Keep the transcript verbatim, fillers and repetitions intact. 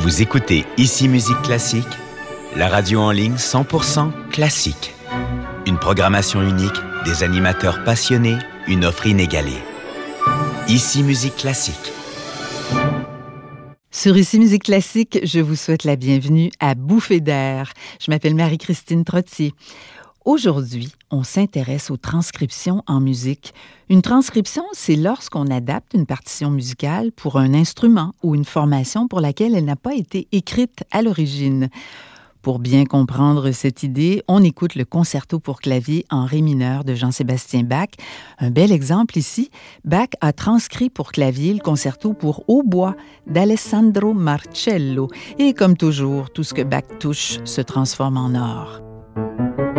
Vous écoutez Ici Musique Classique, la radio en ligne cent pour cent classique. Une programmation unique, des animateurs passionnés, une offre inégalée. Ici Musique Classique. Sur Ici Musique Classique, je vous souhaite la bienvenue à Bouffée d'air. Je m'appelle Marie-Christine Trottier. Aujourd'hui, on s'intéresse aux transcriptions en musique. Une transcription, c'est lorsqu'on adapte une partition musicale pour un instrument ou une formation pour laquelle elle n'a pas été écrite à l'origine. Pour bien comprendre cette idée, on écoute le concerto pour clavier en ré mineur de Jean-Sébastien Bach. Un bel exemple ici, Bach a transcrit pour clavier le concerto pour hautbois d'Alessandro Marcello. Et comme toujours, tout ce que Bach touche se transforme en or.